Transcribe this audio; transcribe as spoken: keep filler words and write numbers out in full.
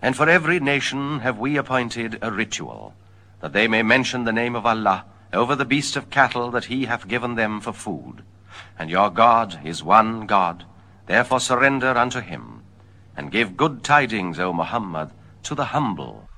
And for every nation have we appointed a ritual, that they may mention the name of Allah over the beast of cattle that he hath given them for food. And your God is one God, therefore surrender unto him, and give good tidings, O Muhammad, to the humble.